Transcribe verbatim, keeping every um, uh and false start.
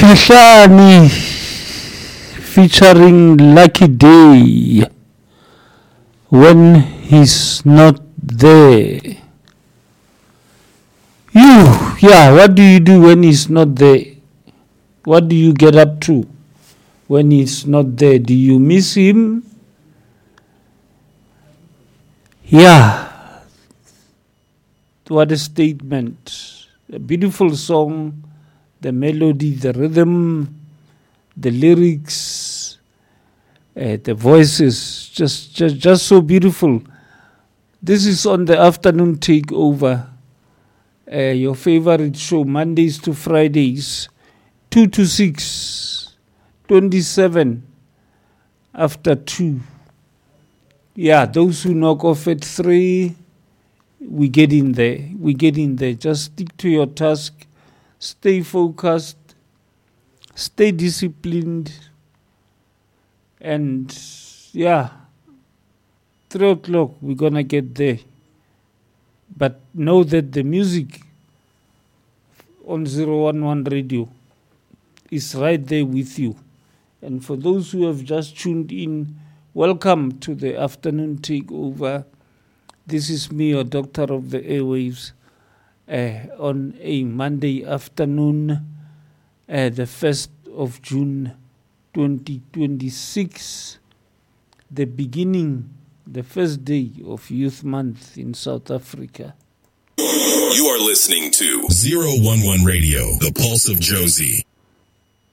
Shihlani featuring Lucky Day. When he's not there. You, yeah, what do you do when he's not there? What do you get up to when he's not there? Do you miss him? Yeah. What a statement. A beautiful song. The melody, the rhythm, the lyrics, uh, the voices, just, just, just so beautiful. This is on the afternoon takeover. Uh, your favorite show, Mondays to Fridays, two to six, twenty-seven after two. Yeah, those who knock off at three, we get in there. We get in there. Just stick to your task. Stay focused. Stay disciplined. And yeah, three o'clock, we're going to get there. But know that the music on zero one one Radio is right there with you. And for those who have just tuned in, welcome to the afternoon takeover. This is me, your doctor of the airwaves, uh, on a Monday afternoon, uh, the first of June twenty twenty-six, the beginning, the first day of Youth Month in South Africa. You are listening to zero one one Radio, the Pulse of Josie.